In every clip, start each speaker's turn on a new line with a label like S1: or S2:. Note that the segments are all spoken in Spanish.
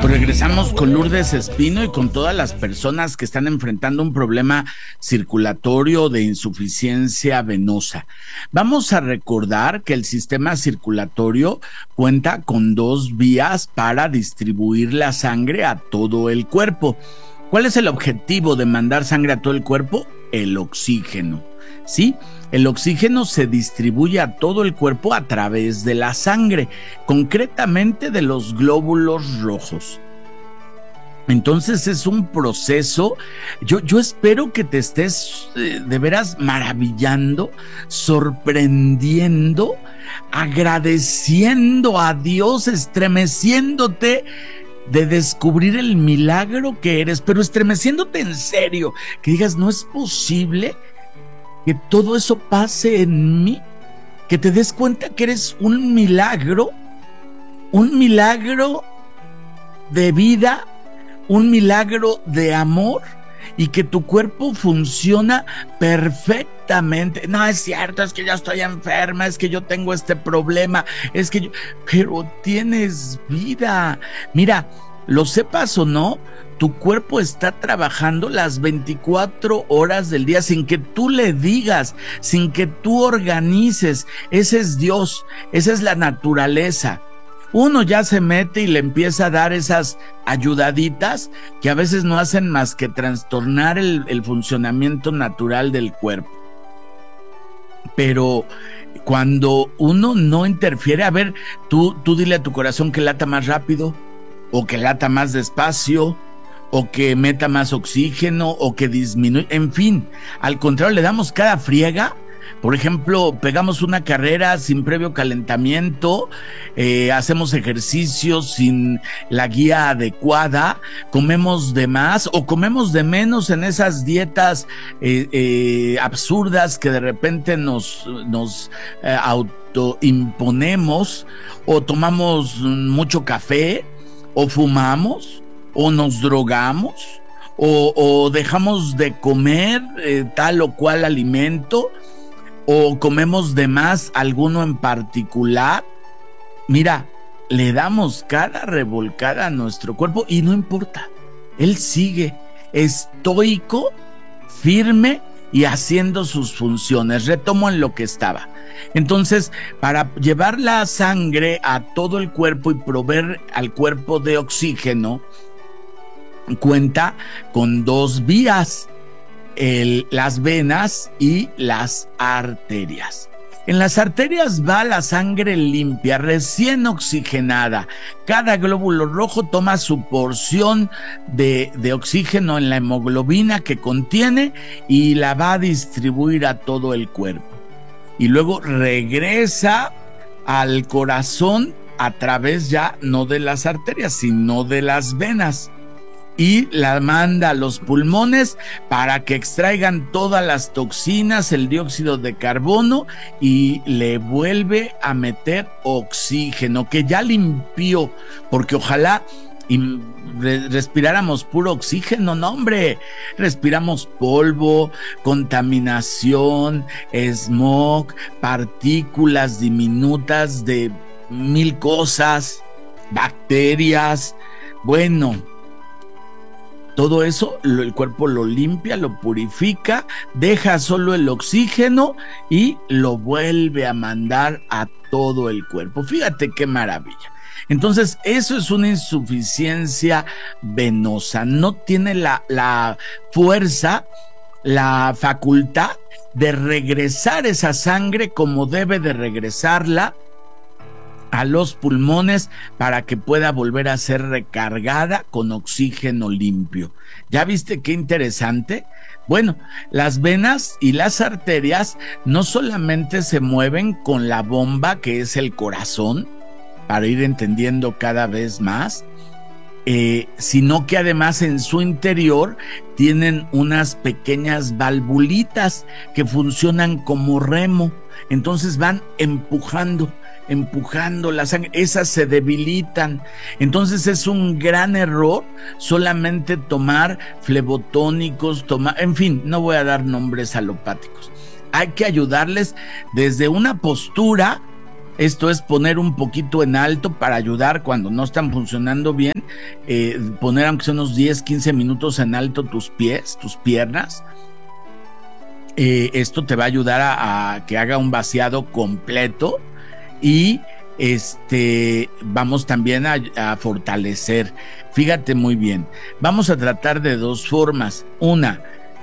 S1: Pues regresamos con Lourdes Espino y con todas las personas que están enfrentando un problema circulatorio de insuficiencia venosa. Vamos a recordar que el sistema circulatorio cuenta con 2 vías para distribuir la sangre a todo el cuerpo. ¿Cuál es el objetivo de mandar sangre a todo el cuerpo? El oxígeno. ¿Sí? El oxígeno se distribuye a todo el cuerpo a través de la sangre, concretamente de los glóbulos rojos. Entonces es un proceso, yo espero que te estés de veras maravillando, sorprendiendo, agradeciendo a Dios, estremeciéndote de descubrir el milagro que eres, pero estremeciéndote en serio, que digas, no es posible que todo eso pase en mí, que te des cuenta que eres un milagro de vida, un milagro de amor, y que tu cuerpo funciona perfectamente. No es cierto, es que yo estoy enferma, es que yo tengo este problema, es que yo... Pero tienes vida. Mira, lo sepas o no, tu cuerpo está trabajando las 24 horas del día sin que tú le digas, sin que tú organices. Ese es Dios, esa es la naturaleza. Uno ya se mete y le empieza a dar esas ayudaditas que a veces no hacen más que trastornar el funcionamiento natural del cuerpo. Pero cuando uno no interfiere, a ver, tú dile a tu corazón que lata más rápido, o que lata más despacio, o que meta más oxígeno, o que disminuya, en fin, al contrario, le damos cada friega. Por ejemplo, pegamos una carrera sin previo calentamiento, hacemos ejercicios sin la guía adecuada, comemos de más o comemos de menos en esas dietas absurdas que de repente nos autoimponemos, o tomamos mucho café, o fumamos, o nos drogamos, o dejamos de comer tal o cual alimento, o comemos de más alguno en particular. Mira, le damos cada revolcada a nuestro cuerpo y no importa. Él sigue estoico, firme y haciendo sus funciones. Retomo en lo que estaba. Entonces, para llevar la sangre a todo el cuerpo y proveer al cuerpo de oxígeno, cuenta con 2 vías. Las venas y las arterias. En las arterias va la sangre limpia, recién oxigenada. Cada glóbulo rojo toma su porción de oxígeno en la hemoglobina que contiene y la va a distribuir a todo el cuerpo. Y luego regresa al corazón a través ya no de las arterias, sino de las venas. Y la manda a los pulmones para que extraigan todas las toxinas, el dióxido de carbono, y le vuelve a meter oxígeno, que ya limpió, porque ojalá respiráramos puro oxígeno, no hombre, respiramos polvo, contaminación, smog, partículas diminutas de 1000 cosas, bacterias, bueno... Todo eso el cuerpo lo limpia, lo purifica, deja solo el oxígeno y lo vuelve a mandar a todo el cuerpo. Fíjate qué maravilla. Entonces, eso es una insuficiencia venosa. No tiene la fuerza, la facultad de regresar esa sangre como debe de regresarla a los pulmones para que pueda volver a ser recargada con oxígeno limpio. ¿Ya viste qué interesante? Bueno, las venas y las arterias no solamente se mueven con la bomba que es el corazón, para ir entendiendo cada vez más, sino que además en su interior tienen unas pequeñas valvulitas que funcionan como remo. Entonces van empujando la sangre, esas se debilitan. Entonces es un gran error solamente tomar flebotónicos, en fin, no voy a dar nombres alopáticos. Hay que ayudarles desde una postura Esto es poner un poquito en alto para ayudar cuando no están funcionando bien, poner aunque sea unos 10, 15 minutos en alto tus pies, tus piernas. Esto te va a ayudar a que haga un vaciado completo y vamos también a fortalecer. Fíjate muy bien, vamos a tratar de dos formas. Una,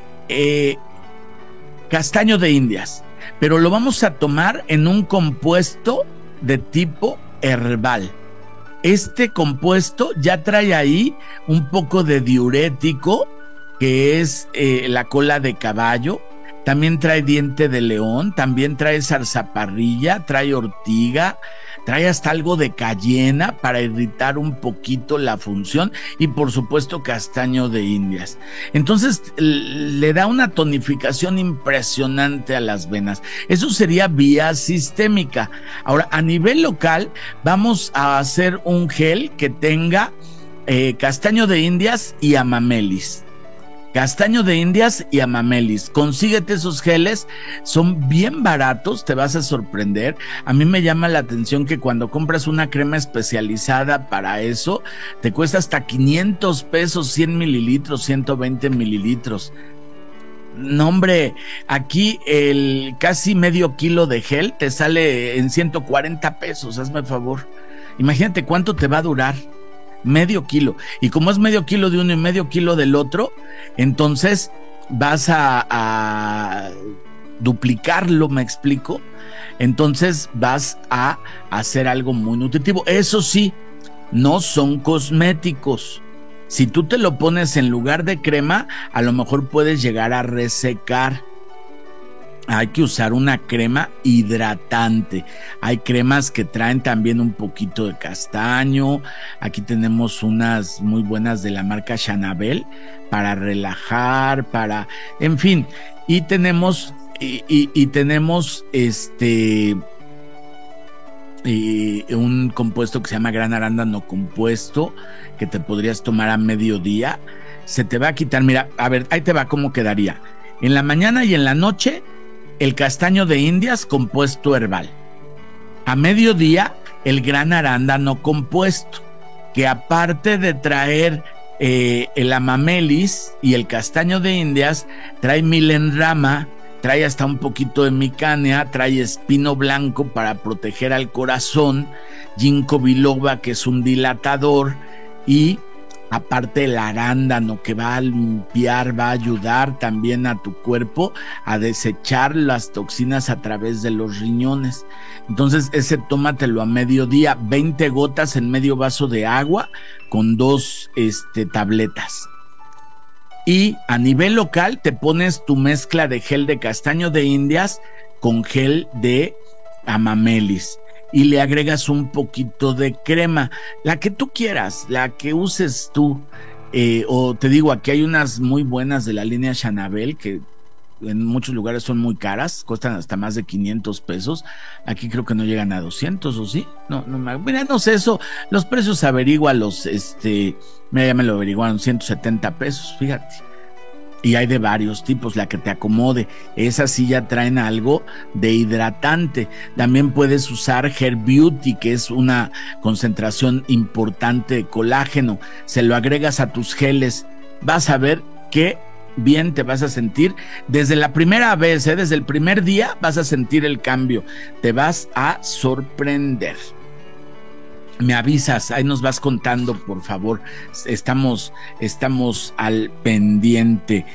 S1: castaño de Indias, pero lo vamos a tomar en un compuesto de tipo herbal. Este compuesto ya trae ahí un poco de diurético, que es la cola de caballo. También trae diente de león, también trae zarzaparrilla, trae ortiga, trae hasta algo de cayena para irritar un poquito la función y por supuesto castaño de Indias. Entonces le da una tonificación impresionante a las venas. Eso sería vía sistémica. Ahora, a nivel local, vamos a hacer un gel que tenga castaño de Indias y amamelis. Castaño de Indias y amamelis. Consíguete esos geles, son bien baratos, te vas a sorprender. A mí me llama la atención que cuando compras una crema especializada para eso, te cuesta hasta 500 pesos, 100 mililitros, 120 mililitros. No, hombre, aquí el casi medio kilo de gel te sale en 140 pesos, hazme el favor. Imagínate cuánto te va a durar. Medio kilo. Y como es medio kilo de uno y medio kilo del otro, entonces vas a duplicarlo, ¿me explico? Entonces vas a hacer algo muy nutritivo. Eso sí, no son cosméticos. Si tú te lo pones en lugar de crema, a lo mejor puedes llegar a resecar. Hay que usar una crema hidratante. Hay cremas que traen también un poquito de castaño. Aquí tenemos unas muy buenas de la marca Chanabel para relajar, en fin. Y tenemos un compuesto que se llama gran arándano compuesto que te podrías tomar a mediodía. Se te va a quitar, mira, a ver, ahí te va cómo quedaría. En la mañana y en la noche, el castaño de Indias compuesto herbal. A mediodía, el gran arándano compuesto, que aparte de traer el amamelis y el castaño de Indias, trae milenrama, trae hasta un poquito de micánea, trae espino blanco para proteger al corazón, ginkgo biloba, que es un dilatador, y aparte el arándano, que va a limpiar, va a ayudar también a tu cuerpo a desechar las toxinas a través de los riñones. Entonces ese tómatelo a mediodía, 20 gotas en medio vaso de agua con 2 tabletas. Y a nivel local te pones tu mezcla de gel de castaño de Indias con gel de amamelis. Y le agregas un poquito de crema, la que tú quieras, la que uses tú. O te digo, aquí hay unas muy buenas de la línea Chanabel que en muchos lugares son muy caras, cuestan hasta más de 500 pesos. Aquí creo que no llegan a 200, ¿o sí? Mira, no sé eso. Los precios averígualos, mira, ya me lo averiguaron, 170 pesos, fíjate. Y hay de varios tipos, la que te acomode. Esas sí ya traen algo de hidratante. También puedes usar Hair Beauty, que es una concentración importante de colágeno. Se lo agregas a tus geles. Vas a ver qué bien te vas a sentir. Desde la primera vez, desde el primer día, vas a sentir el cambio. Te vas a sorprender. Me avisas, ahí nos vas contando, por favor. Estamos al pendiente.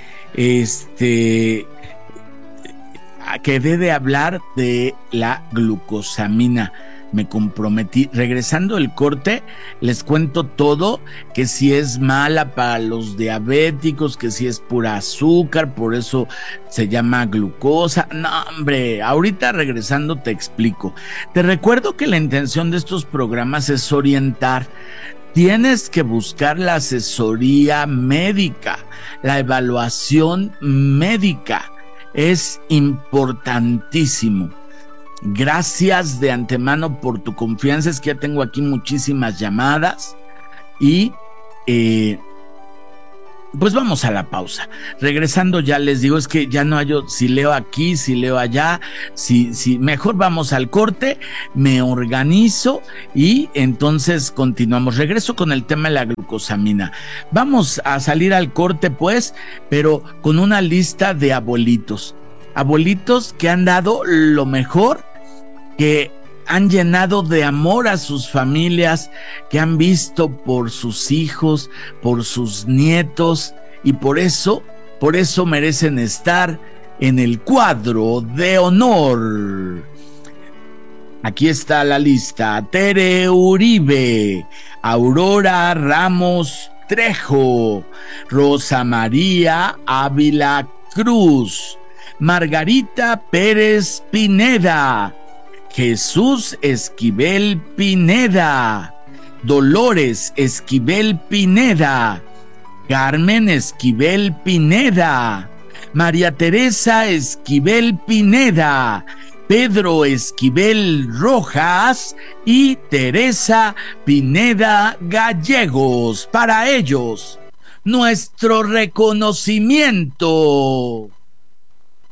S1: Quedé de hablar de la glucosamina. Me comprometí. Regresando el corte, les cuento todo, que si es mala para los diabéticos, que si es pura azúcar, por eso se llama glucosa. No, hombre, ahorita regresando te explico. Te recuerdo que la intención de estos programas es orientar. Tienes que buscar la asesoría médica, la evaluación médica. Es importantísimo. Gracias de antemano por tu confianza. Es que ya tengo aquí muchísimas llamadas y Pues vamos a la pausa. Regresando ya les digo, es que ya no hay si leo aquí, si leo allá, si mejor vamos al corte, me organizo y entonces continuamos. Regreso con el tema de la glucosamina. Vamos a salir al corte pues, pero con una lista de abuelitos. Abuelitos que han dado lo mejor, que han llenado de amor a sus familias, que han visto por sus hijos, por sus nietos, y por eso merecen estar en el cuadro de honor. Aquí está la lista: Tere Uribe, Aurora Ramos Trejo, Rosa María Ávila Cruz, Margarita Pérez Pineda, Jesús Esquivel Pineda, Dolores Esquivel Pineda, Carmen Esquivel Pineda, María Teresa Esquivel Pineda, Pedro Esquivel Rojas y Teresa Pineda Gallegos. Para ellos, nuestro reconocimiento.